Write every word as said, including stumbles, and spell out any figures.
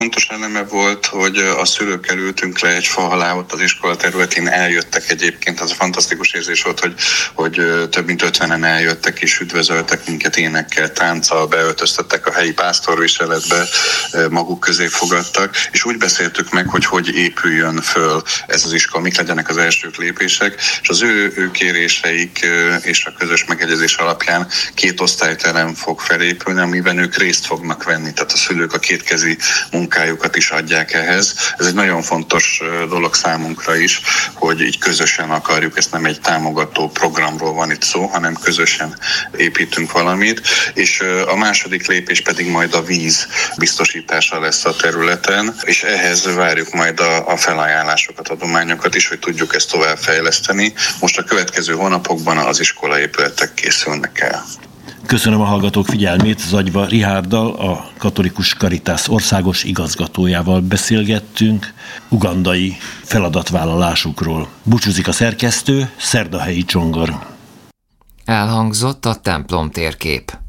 Fontos eleme volt, hogy a szülőkkel ültünk le egy fa alá, ott az iskola területén eljöttek egyébként. Az a fantasztikus érzés volt, hogy, hogy több mint ötvenen eljöttek és üdvözöltek minket énekkel, tánccal, beöltöztettek a helyi pásztorviseletbe, maguk közé fogadtak, és úgy beszéltük meg, hogy hogy épüljön föl ez az iskola, mik legyenek az első lépések, és az ő, ő kéréseik és a közös megegyezés alapján két osztályterem fog felépülni, amiben ők részt fognak venni, tehát a szülők a kétkezi munkájukat is adják ehhez. Ez egy nagyon fontos dolog számunkra is, hogy így közösen akarjuk, ezt nem egy támogató programról van itt szó, hanem közösen építünk valamit, és a második lépés pedig majd a víz biztosítása lesz a területen, és ehhez várjuk majd a, a felajánlásokat, adományokat is, hogy tudjuk ezt továbbfejleszteni. Most a következő hónapokban az iskolaépületek készülnek el. Köszönöm a hallgatók figyelmét, Zagyva Richárddal, a Katolikus Caritas országos igazgatójával beszélgettünk ugandai feladatvállalásukról. Búcsúzik a szerkesztő, Szerdahelyi Csongor. Elhangzott a templom térkép.